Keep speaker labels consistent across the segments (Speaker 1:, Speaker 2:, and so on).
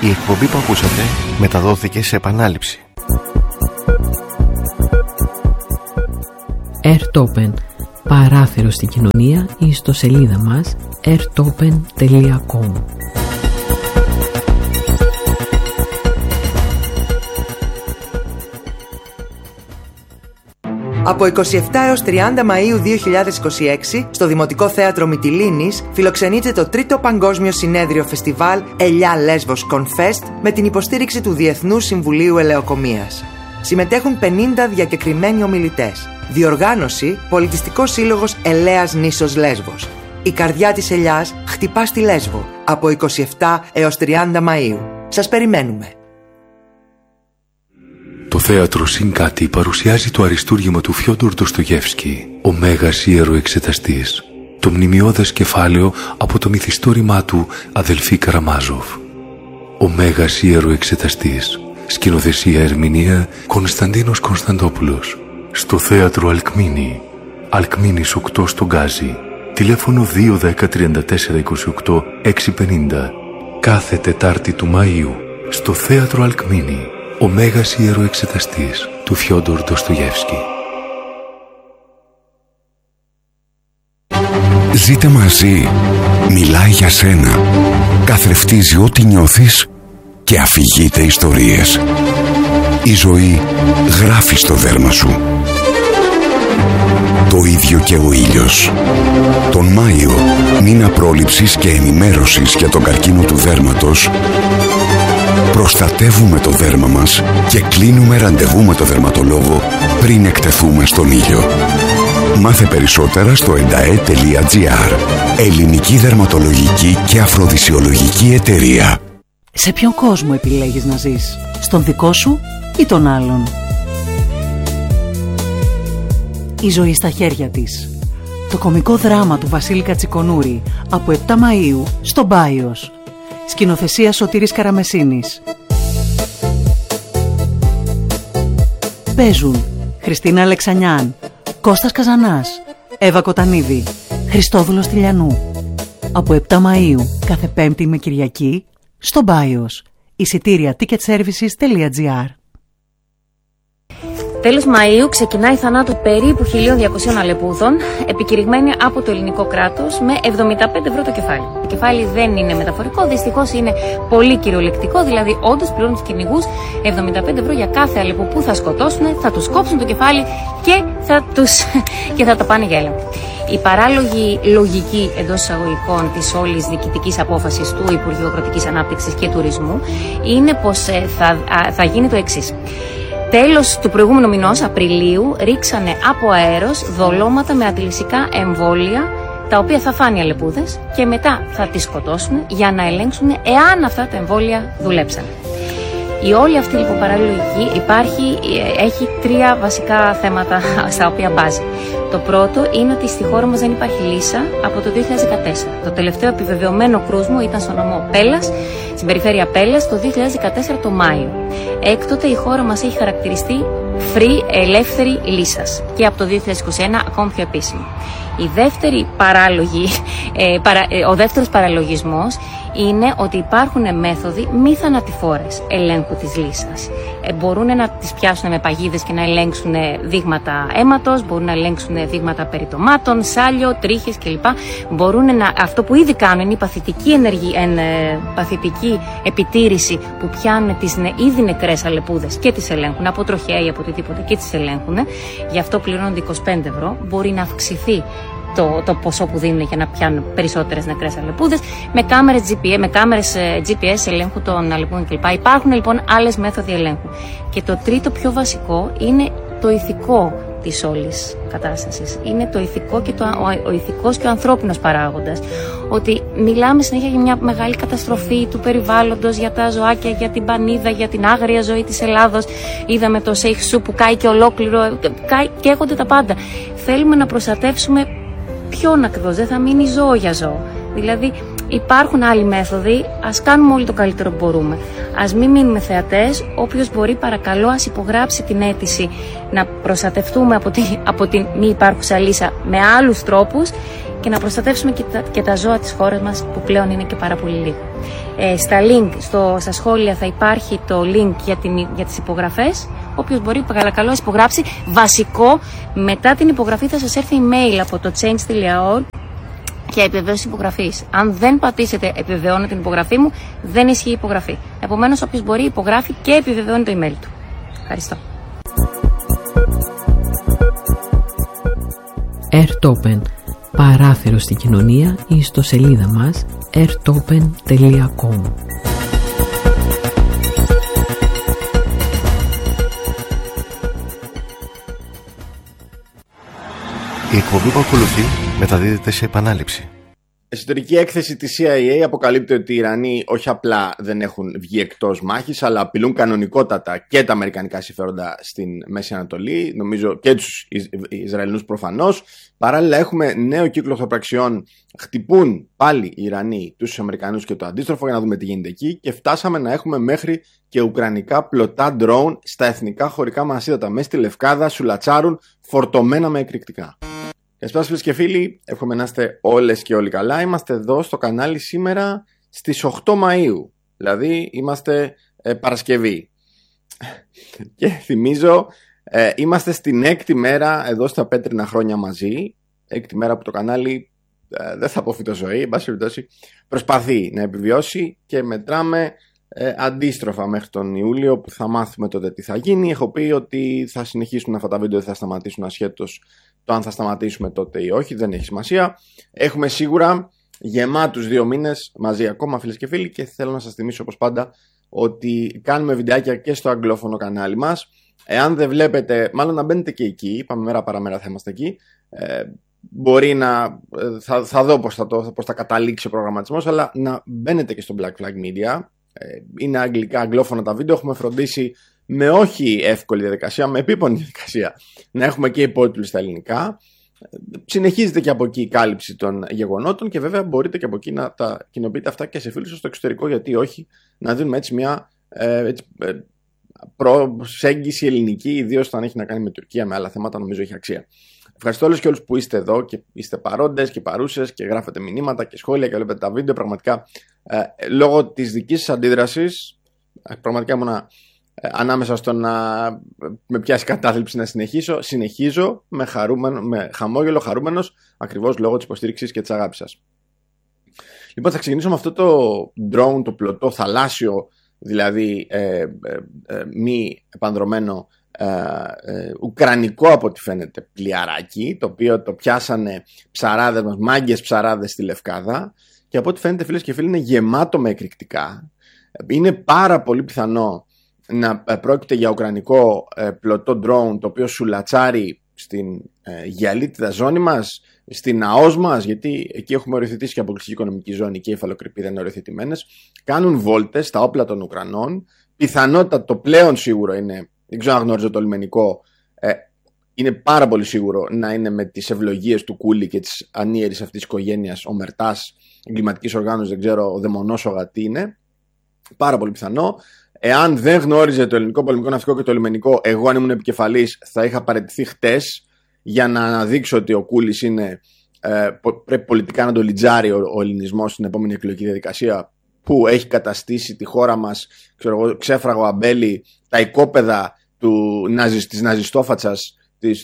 Speaker 1: Η εκπομπή που ακούσατε μεταδόθηκε σε επανάληψη.
Speaker 2: Airtopen, παράθυρο στην κοινωνία, ή ιστοσελίδα μας airtopen.com.
Speaker 3: Από 27 έως 30 Μαΐου 2026, στο Δημοτικό Θέατρο Μυτιλήνης, φιλοξενείται το τρίτο παγκόσμιο συνέδριο φεστιβάλ Ελιά Λέσβος Confest με την υποστήριξη του Διεθνούς Συμβουλίου Ελαιοκομείας. Συμμετέχουν 50 διακεκριμένοι ομιλητές. Διοργάνωση Πολιτιστικός Σύλλογος Ελέας Νήσος Λέσβος. Η καρδιά της ελιάς χτυπά στη Λέσβο από 27 έως 30 Μαΐου. Σας περιμένουμε.
Speaker 4: Το θέατρο Συνκάτι παρουσιάζει το αριστούργημα του Φιόντορ Ντοστογεύσκι, ο Μέγας Ιεροεξεταστής, το μνημιώδες κεφάλαιο από το μυθιστόρημά του Αδελφοί Καραμάζοφ. Ο Μέγας Ιεροεξεταστής, σκηνοθεσία ερμηνεία Κωνσταντίνος Κωνσταντόπουλος, στο θέατρο Αλκμίνη, Αλκμίνης 8 στο Γκάζι, τηλέφωνο 210-3428-650, κάθε Τετάρτη του Μαΐου, στο θέατρο Αλκμίνη. Ο Μέγας Ιεροεξεταστής του Φιόντορ Ντοστογεύσκι.
Speaker 5: Ζείτε μαζί. Μιλάει για σένα. Καθρεφτίζει ό,τι νιώθεις και αφηγείται ιστορίες. Η ζωή γράφει στο δέρμα σου. Το ίδιο και ο ήλιος. Τον Μάιο, μήνα πρόληψης και ενημέρωσης για τον καρκίνο του δέρματος, προστατεύουμε το δέρμα μας και κλείνουμε ραντεβού με το δερματολόγο πριν εκτεθούμε στον ήλιο. Μάθε περισσότερα στο endae.gr. Ελληνική δερματολογική και αφροδισιολογική εταιρεία.
Speaker 6: Σε ποιον κόσμο επιλέγεις να ζεις? Στον δικό σου ή τον άλλον? Η ζωή στα χέρια της. Το κωμικό δράμα του Βασίλη Κατσικονούρη από 7 Μαΐου στο Μπάιος. Σκηνοθεσία Σωτήρης Καραμεσίνης. Παίζουν Χριστίνα Αλεξανιάν, Κώστας Καζανάς, Εύα Κοτανίδη, Χριστόδουλος Τηλιανού. Από 7 Μαΐου κάθε Πέμπτη με Κυριακή στο Μπάιος. Εισιτήρια ticketservices.gr.
Speaker 7: Τέλος Μαΐου ξεκινάει η θανάτου περίπου 1.200 αλεπούδων, επικηρυγμένη από το ελληνικό κράτος με 75 ευρώ το κεφάλι. Το κεφάλι δεν είναι μεταφορικό, δυστυχώς είναι πολύ κυριολεκτικό, δηλαδή όντως πληρώνουν τους κυνηγούς 75 ευρώ για κάθε αλεπού που θα σκοτώσουν, θα τους κόψουν το κεφάλι και θα τα πάνε για έλεγχο. Η παράλογη λογική εντός εισαγωγικών της όλης διοικητικής απόφασης του Υπουργείου Αγροτικής Ανάπτυξης και Τουρισμού είναι πως θα γίνει το εξής. Τέλος του προηγούμενου μηνός, Απριλίου, ρίξανε από αέρος δολώματα με αντιλυσικά εμβόλια, τα οποία θα φάνε οι αλεπούδες και μετά θα τις σκοτώσουν για να ελέγξουν εάν αυτά τα εμβόλια δουλέψαν. Η όλη αυτή λοιπόν παραλογική έχει τρία βασικά θέματα στα οποία μπάζει. Το πρώτο είναι ότι στη χώρα μας δεν υπάρχει λύσα από το 2014. Το τελευταίο επιβεβαιωμένο κρούσμο ήταν στο νομό Πέλλας, στην περιφέρεια Πέλλας, το 2014 το Μάιο. Έκτοτε η χώρα μας έχει χαρακτηριστεί free, ελεύθερη λύσας και από το 2021 ακόμη πιο επίσημο. Ο δεύτερος παραλογισμός είναι ότι υπάρχουν μέθοδοι μη θανατηφόρες ελέγχου της λύσας. Μπορούν να τις πιάσουν με παγίδες και να ελέγξουν δείγματα αίματος, μπορούν να ελέγξουν δείγματα περιτομάτων, σάλιο, τρίχες κλπ. Αυτό που ήδη κάνουν είναι η παθητική επιτήρηση που πιάνουν τις ήδη νεκρές αλεπούδες και τις ελέγχουν από τροχέα ή από οτιδήποτε και τις ελέγχουν. Γι' αυτό πληρώνονται 25 ευρώ. Μπορεί να αυξηθεί το ποσό που δίνουν για να πιάνουν περισσότερες νεκρές αλεπούδες με κάμερες GPS ελέγχου των αλεπούδων κλπ. Υπάρχουν λοιπόν άλλες μέθοδοι ελέγχου. Και το τρίτο πιο βασικό είναι το ηθικό της όλης κατάστασης. Είναι το ηθικό και ο ηθικός και ο ανθρώπινος παράγοντας. Ότι μιλάμε συνέχεια για μια μεγάλη καταστροφή του περιβάλλοντος, για τα ζωάκια, για την πανίδα, για την άγρια ζωή της Ελλάδος. Είδαμε το Σέιχ που κάει και ολόκληρο, καίγονται τα πάντα. Θέλουμε να προστατεύσουμε ποιον ακριβώς, δεν θα μείνει ζώο για ζώο. Δηλαδή υπάρχουν άλλοι μέθοδοι, ας κάνουμε όλοι το καλύτερο που μπορούμε. Ας μην μείνουμε θεατές, όποιος μπορεί παρακαλώ ας υπογράψει την αίτηση να προστατευτούμε από την μη υπάρχουσα λύσα με άλλους τρόπους και να προστατεύσουμε και τα ζώα της χώρας μας που πλέον είναι και πάρα πολύ λίγο. Στα σχόλια θα υπάρχει το link για τις υπογραφές. Όποιος μπορεί, παρακαλώ, υπογράψει. Βασικό, μετά την υπογραφή θα σας έρθει email από το change.org για επιβεβαίωση υπογραφής. Αν δεν πατήσετε επιβεβαιώνω την υπογραφή μου, δεν ισχύει η υπογραφή. Επομένως, όποιος μπορεί υπογράφει και επιβεβαιώνει το email του. Ευχαριστώ.
Speaker 2: Airtopen. Παράθυρο στην κοινωνία, η ιστοσελίδα μας airtopen.com.
Speaker 1: Η εκπομπή που ακολουθεί μεταδίδεται σε επανάληψη.
Speaker 8: Εσωτερική έκθεση της CIA αποκαλύπτει ότι οι Ιρανοί όχι απλά δεν έχουν βγει εκτός μάχης, αλλά απειλούν κανονικότατα και τα αμερικανικά συμφέροντα στην Μέση Ανατολή, νομίζω και τους Ισραηλινούς προφανώς. Παράλληλα έχουμε νέο κύκλο ορθοπραξιών, χτυπούν πάλι οι Ιρανοί τους Αμερικανούς και το αντίστροφο, για να δούμε τι γίνεται εκεί, και φτάσαμε να έχουμε μέχρι και ουκρανικά πλωτά ντρόουν στα εθνικά χωρικά μας ύδατα. Μέσα στη Λευκάδα σουλατσάρουν φορτωμένα με εκρηκτικά. Καλησπέρα φίλες και φίλοι, εύχομαι να είστε όλες και όλοι καλά. Είμαστε εδώ στο κανάλι σήμερα στις 8 Μαΐου, δηλαδή είμαστε Παρασκευή. Και θυμίζω, είμαστε στην 6η μέρα εδώ στα πέτρινα χρόνια μαζί. 6η μέρα που το κανάλι δεν θα πω φυτοζωή, εν πάση περιπτώσει προσπαθεί να επιβιώσει, και μετράμε αντίστροφα μέχρι τον Ιούλιο που θα μάθουμε τότε τι θα γίνει. Έχω πει ότι θα συνεχίσουν αυτά τα βίντεο, δεν θα σταματήσουν ασχέτως το αν θα σταματήσουμε τότε ή όχι, δεν έχει σημασία. Έχουμε σίγουρα γεμάτους 2 μήνες μαζί ακόμα φίλες και φίλοι, και θέλω να σας θυμίσω όπως πάντα ότι κάνουμε βιντεάκια και στο αγγλόφωνο κανάλι μας. Εάν δεν βλέπετε, μάλλον να μπαίνετε και εκεί, είπαμε μέρα παραμέρα θα είμαστε εκεί. Μπορεί να, θα δω πώς θα καταλήξει ο προγραμματισμός, αλλά να μπαίνετε και στο Black Flag Media. Είναι αγγλόφωνα τα βίντεο, έχουμε φροντίσει με όχι εύκολη διαδικασία, με επίπονη διαδικασία, να έχουμε και υπότιτλους στα ελληνικά. Συνεχίζεται και από εκεί η κάλυψη των γεγονότων, και βέβαια μπορείτε και από εκεί να τα κοινοποιείτε αυτά και σε φίλους σας στο εξωτερικό, γιατί όχι, να δίνουμε έτσι μια προσέγγιση ελληνική, ιδίως όταν έχει να κάνει με Τουρκία, με άλλα θέματα, νομίζω έχει αξία. Ευχαριστώ όλους και όλους που είστε εδώ και είστε παρόντες και παρούσες και γράφετε μηνύματα και σχόλια και βλέπετε τα βίντεο. Πραγματικά λόγω της δικής σας αντίδρασης, πραγματικά ήμουνα ανάμεσα στο να με πιάσει κατάθλιψη να συνεχίζω με χαμόγελο, χαρούμενος, ακριβώς λόγω της υποστήριξης και της αγάπης σας. Λοιπόν, θα ξεκινήσω με αυτό το drone, το πλωτό θαλάσσιο, δηλαδή μη επανδρωμένο ουκρανικό από ό,τι φαίνεται πλοιαράκι, το οποίο το πιάσανε ψαράδες μας, μάγκες ψαράδες στη Λευκάδα, και από ό,τι φαίνεται φίλες και φίλοι είναι γεμάτο με εκρηκτικά. Είναι πάρα πολύ πιθανό να πρόκειται για ουκρανικό πλωτό drone, το οποίο σουλατσάρει στην γυαλίτιδα ζώνη μας, στην ΑΟΣ μας, γιατί εκεί έχουμε οριοθετήσει και αποκλειστική οικονομική ζώνη και οι υφαλοκρηπίδες είναι οριοθετημένες. Κάνουν βόλτες στα όπλα των Ουκρανών. Πιθανότητα, το πλέον σίγουρο είναι, δεν ξέρω αν γνωρίζω το λιμενικό, είναι πάρα πολύ σίγουρο να είναι με τις ευλογίες του Κούλη και της ανίερης αυτής της οικογένειας, ο Μερτάς, εγκληματικής οργάνωσης, δεν ξέρω, ο δαιμονόσογα τι είναι. Πάρα πολύ πιθανό. Εάν δεν γνώριζε το ελληνικό πολεμικό ναυτικό και το λιμενικό, εγώ αν ήμουν επικεφαλής θα είχα παραιτηθεί χτες για να αναδείξω ότι ο Κούλης είναι, πρέπει πολιτικά να το λιτζάρει ο ελληνισμός στην επόμενη εκλογική διαδικασία, που έχει καταστήσει τη χώρα μας, ξέρω εγώ, ξέφραγο αμπέλι, τα οικόπεδα της ναζιστόφατσας,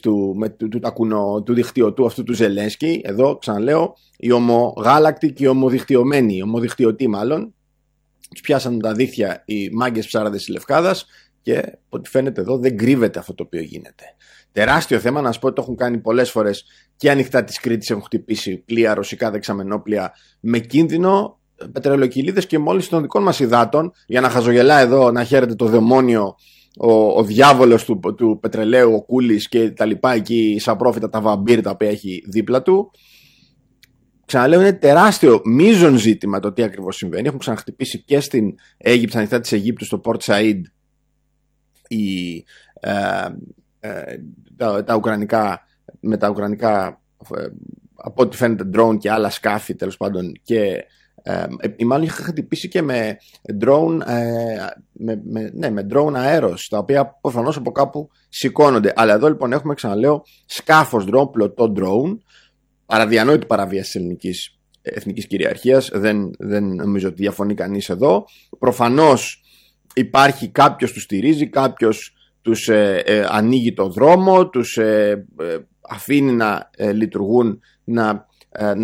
Speaker 8: του δικτυωτού αυτού του Ζελένσκι. Εδώ ξαναλέω, οι ομογάλακτοι και οι ομοδικτυωμένοι, οι ομοδικτυωτοί μάλλον, τους πιάσαν τα δίχτυα οι μάγκες ψάραδες της Λευκάδας, και ό,τι φαίνεται εδώ δεν κρύβεται αυτό το οποίο γίνεται. Τεράστιο θέμα, να σας πω ότι το έχουν κάνει πολλές φορές και ανοιχτά της Κρήτης, έχουν χτυπήσει πλοία, ρωσικά δεξαμενόπλοια, με κίνδυνο πετρελοκυλίδες και μόλις των δικών μας υδάτων, για να χαζογελά εδώ, να χαίρεται το δαιμόνιο, ο διάβολος του πετρελαίου, ο Κούλης και τα λοιπά, εκεί σαν πρόφητα τα βαμπύρ τα οποία έχει δίπλα του. Ξαναλέω, είναι τεράστιο μείζον ζήτημα το τι ακριβώς συμβαίνει. Έχουν ξαναχτυπήσει και στην Αίγυπτο, στα νυχτά της Αιγύπτου, στο Port Said, τα ουκρανικά, από ό,τι φαίνεται, drone και άλλα σκάφη, τέλος πάντων, και μάλλον είχα χτυπήσει και με drone, με drone αέρος, τα οποία προφανώς από κάπου σηκώνονται. Αλλά εδώ λοιπόν έχουμε, ξαναλέω, σκάφος drone, πλωτό drone, παραδιανόητη παραβίαση της ελληνικής εθνικής κυριαρχίας. Δεν νομίζω ότι διαφωνεί κανείς εδώ. Προφανώς υπάρχει κάποιος τους στηρίζει, κάποιος τους ανοίγει το δρόμο, τους αφήνει να λειτουργούν, να